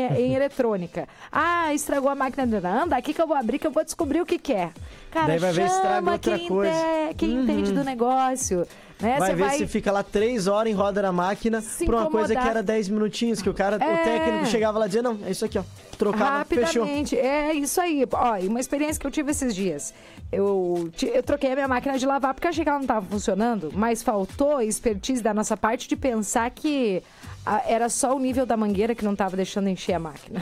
em eletrônica. Ah, estragou a máquina de anda, aqui que eu vou abrir que eu vou descobrir o que é. Cara, daí vai ver se estraga outra coisa. Quem entende do negócio. Né? Vai ver se fica lá 3 horas em roda na máquina por uma coisa que era 10 minutinhos, que o técnico chegava lá e dizia, não, é isso aqui, ó. Trocava, rapidamente. Fechou. É isso aí. Ó, e uma experiência que eu tive esses dias. Eu troquei a minha máquina de lavar porque eu achei que ela não estava funcionando, mas faltou expertise da nossa parte de pensar que era só o nível da mangueira que não estava deixando encher a máquina.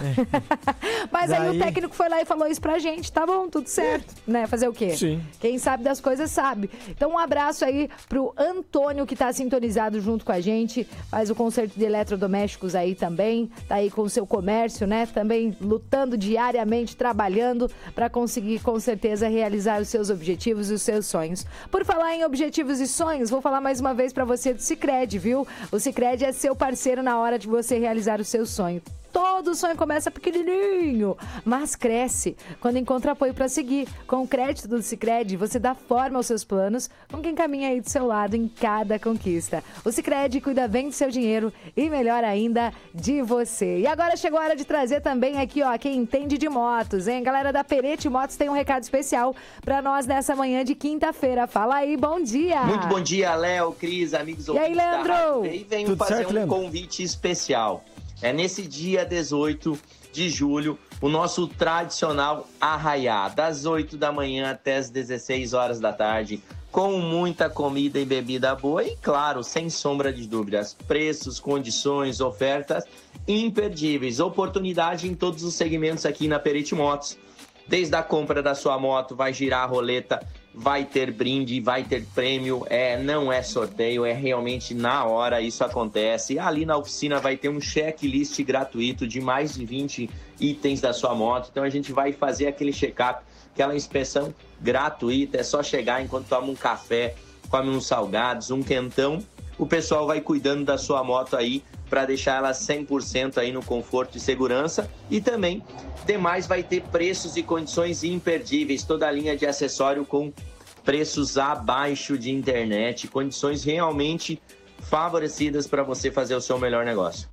Mas aí o técnico foi lá e falou isso pra gente. Tá bom, tudo certo. Né? Fazer o quê? Sim. Quem sabe das coisas sabe. Então um abraço aí pro Antônio, que tá sintonizado junto com a gente. Faz o conserto de eletrodomésticos aí também. Tá aí com o seu comércio, né? Também lutando diariamente, trabalhando para conseguir com certeza realizar os seus objetivos e os seus sonhos. Por falar em objetivos e sonhos, vou falar mais uma vez para você do Sicredi, viu? O Sicredi é seu parceiro na hora de você realizar o seu sonho. Todo sonho começa pequenininho, mas cresce quando encontra apoio para seguir. Com o crédito do Sicredi, você dá forma aos seus planos com quem caminha aí do seu lado em cada conquista. O Sicredi cuida bem do seu dinheiro e, melhor ainda, de você. E agora chegou a hora de trazer também aqui, ó, quem entende de motos, hein? Galera da Perete Motos tem um recado especial para nós nessa manhã de quinta-feira. Fala aí, bom dia! Muito bom dia, Léo, Cris, amigos ouvintes. E aí, Leandro? E venho fazer um convite especial. É nesse dia 18 de julho, o nosso tradicional arraiá, das 8 da manhã até as 16 horas da tarde, com muita comida e bebida boa e, claro, sem sombra de dúvidas, preços, condições, ofertas imperdíveis, oportunidade em todos os segmentos aqui na Perete Motos. Desde a compra da sua moto, vai girar a roleta, vai ter brinde, vai ter prêmio, não é sorteio, é realmente na hora isso acontece. Ali na oficina vai ter um checklist gratuito de mais de 20 itens da sua moto, então a gente vai fazer aquele check-up, aquela inspeção gratuita, é só chegar enquanto toma um café, come uns salgados, um quentão, o pessoal vai cuidando da sua moto aí para deixar ela 100% aí no conforto e segurança. E também, demais, vai ter preços e condições imperdíveis, toda a linha de acessório com preços abaixo de internet, condições realmente favorecidas para você fazer o seu melhor negócio.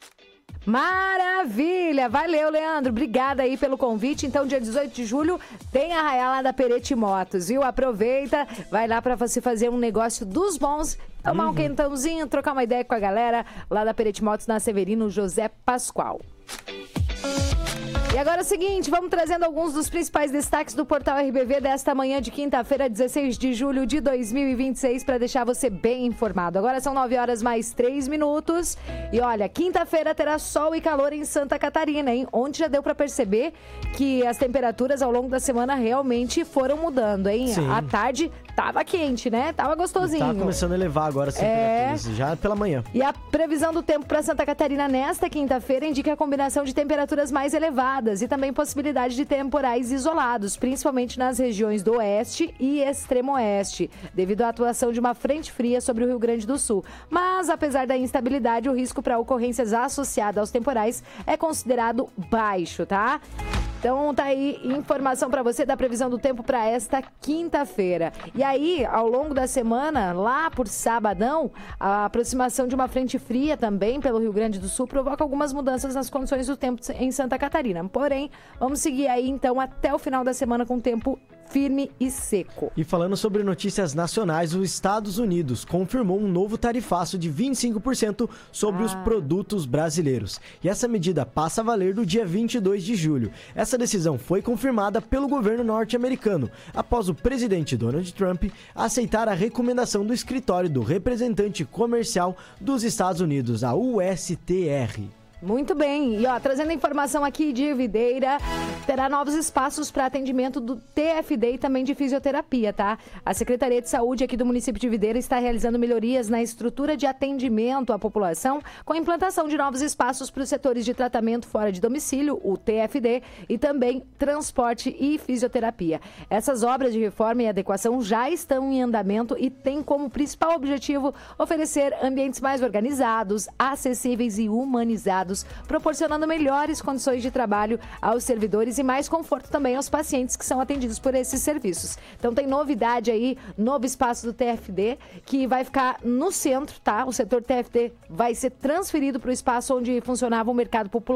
Maravilha! Valeu, Leandro. Obrigada aí pelo convite. Então, dia 18 de julho, tem a arraiá lá da Perete Motos, viu? Aproveita, vai lá para você fazer um negócio dos bons, tomar um quentãozinho, trocar uma ideia com a galera lá da Perete Motos, na Severino José Pascoal. E agora é o seguinte, vamos trazendo alguns dos principais destaques do Portal RBV desta manhã de quinta-feira, 16 de julho de 2026, para deixar você bem informado. Agora são 9 horas mais 3 minutos. E olha, quinta-feira terá sol e calor em Santa Catarina, hein? Onde já deu para perceber que as temperaturas ao longo da semana realmente foram mudando, hein? Sim. À tarde tava quente, né? Tava gostosinho. Tá começando a elevar agora as temperaturas, já pela manhã. E a previsão do tempo para Santa Catarina nesta quinta-feira indica a combinação de temperaturas mais elevadas e também possibilidade de temporais isolados, principalmente nas regiões do oeste e extremo oeste, devido à atuação de uma frente fria sobre o Rio Grande do Sul. Mas, apesar da instabilidade, o risco para ocorrências associadas aos temporais é considerado baixo, tá? Então tá aí informação para você da previsão do tempo para esta quinta-feira. E aí, ao longo da semana, lá por sabadão, a aproximação de uma frente fria também pelo Rio Grande do Sul provoca algumas mudanças nas condições do tempo em Santa Catarina. Porém, vamos seguir aí então até o final da semana com tempo firme e seco. E falando sobre notícias nacionais, os Estados Unidos confirmou um novo tarifaço de 25% sobre os produtos brasileiros. E essa medida passa a valer do dia 22 de julho. Essa decisão foi confirmada pelo governo norte-americano, após o presidente Donald Trump aceitar a recomendação do escritório do representante comercial dos Estados Unidos, a USTR. Muito bem. E ó, trazendo informação aqui de Videira, terá novos espaços para atendimento do TFD e também de fisioterapia, tá? A Secretaria de Saúde aqui do município de Videira está realizando melhorias na estrutura de atendimento à população com a implantação de novos espaços para os setores de tratamento fora de domicílio, o TFD, e também transporte e fisioterapia. Essas obras de reforma e adequação já estão em andamento e têm como principal objetivo oferecer ambientes mais organizados, acessíveis e humanizados, proporcionando melhores condições de trabalho aos servidores e mais conforto também aos pacientes que são atendidos por esses serviços. Então tem novidade aí, novo espaço do TFD, que vai ficar no centro, tá? O setor TFD vai ser transferido para o espaço onde funcionava o mercado popular.